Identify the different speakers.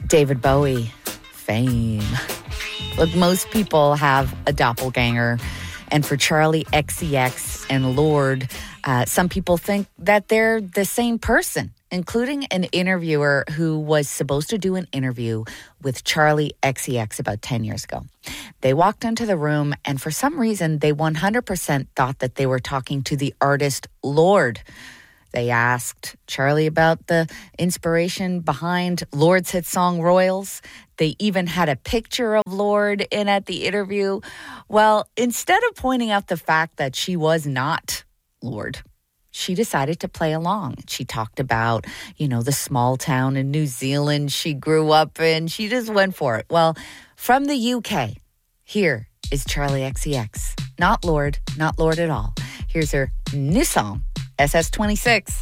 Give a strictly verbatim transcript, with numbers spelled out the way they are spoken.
Speaker 1: David Bowie, fame. Look, most people have a doppelganger. And for Charli X C X and Lorde, uh, some people think that they're the same person, including an interviewer who was supposed to do an interview with Charli X C X about ten years ago. They walked into the room, and for some reason, they one hundred percent thought that they were talking to the artist Lorde. They asked Charli about the inspiration behind Lorde's hit song Royals. They even had a picture of Lorde in at the interview. Well, instead of pointing out the fact that she was not Lorde, she decided to play along. She talked about, you know, the small town in New Zealand she grew up in. She just went for it. Well, from the U K, here is Charli X C X. Not Lorde, not Lorde at all. Here's her new song, S S twenty-six.